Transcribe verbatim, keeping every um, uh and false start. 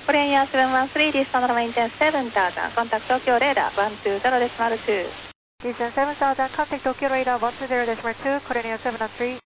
Korean Air seven one three, this is maintain seven thousand, contact Tokyo radar one two zero decimal two. Descent seven thousand, contact Tokyo radar one two zero decimal two, Korean Air seven one three.